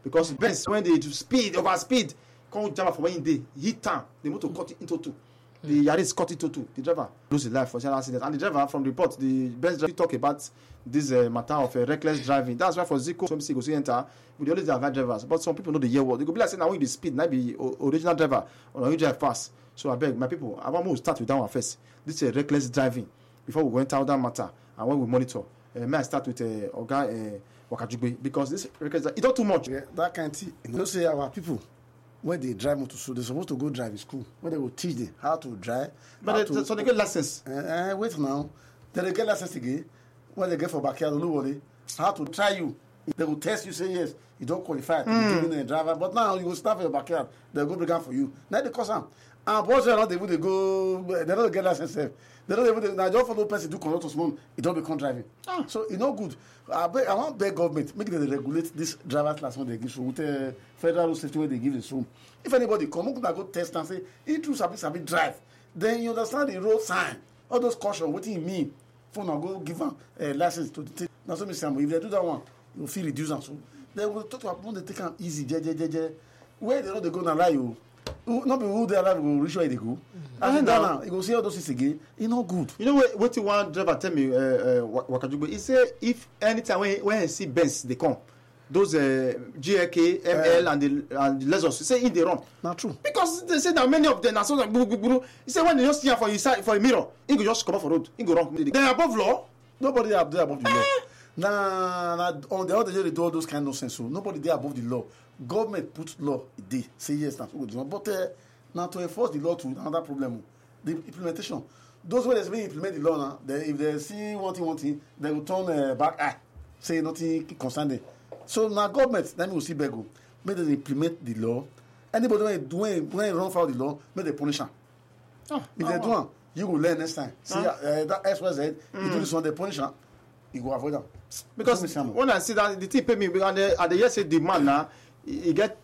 because Benz when they over speed, come driver from when they hit town, the motor cut it into two. The Yaris cut it into two. The driver lose his life for an accident, and the driver from the report, the Benz driver talk about this matter of reckless driving. That's why for Zico, some go see enter. We always have drivers, but some people know the year what they go be like saying now when the speed, now be original driver or you drive fast. So I beg my people, I want to start with that one first. This is reckless driving before we go into that matter and when we monitor. May I start with Oga Wakajugbe, because this reckless it's not too much. Yeah, that kind of thing. You know, say our people when they drive motor, so they're supposed to go drive in school. When they will teach them how to drive. But so they get license. Wait now. Then they get license again. When they get for backyard, don't worry. How to try you. They will test you, say yes, you don't qualify to be giving a driver. But now you will start for your backyard. They'll go bring out for you. Now they cost them. And boys are not able to go, they don't get license. They don't able to, now just for no person do conduct small, it don't become driving. So it's not good. I want beg government, make them regulate this driver's license they give so with the federal safety way they give it so. If anybody come, go test and say, it true sabi drive. Then you understand the road sign. All those caution, what it mean? For now go give them a license to the now so if they do that one, you'll feel reduce them. So they will talk about when they take them easy, where they know they go and lie you. Not be who they are will reach where they go. And then now you go see all those things again. It's not good. You know what one driver tell me, Wakajugbe, he say if anytime when he see Benz they come, those GLK, ML and the Lexus, he say in they run. Not true. Because they say that many of them are so like he say when they just see for his side for a mirror, he go just come off for road, he go wrong. They are above law. Nobody are there above the law. Nah, on the other day they do all those kind of nonsense. So nobody there above the law. Government put law they say yes now. But now to enforce the law to another problem. The implementation. Those who they implement the law now, if they see one thing, they will turn back eye, say nothing concern them. So now government, then we will see Bego. Make them implement the law. Anybody when run for the law, make them punish them. If they do one, you will learn next time. See that XYZ, you do this one, they punish them. You go avoid them. Because when I see that the thing pay me, and the yes say the man now, he get